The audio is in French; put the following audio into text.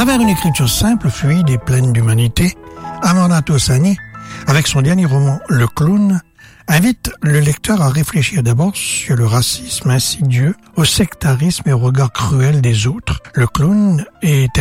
travers une écriture simple, fluide et pleine d'humanité, Amanda Tostani, avec son dernier roman Le Clown, invite le lecteur à réfléchir d'abord sur le racisme insidieux, au sectarisme et au regard cruel des autres. Le Clown est